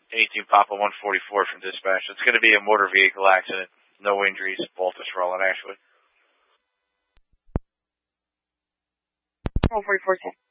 18 Papa 144 from dispatch. It's going to be a motor vehicle accident. No injuries. Baltus Roland Ashwood. 14410.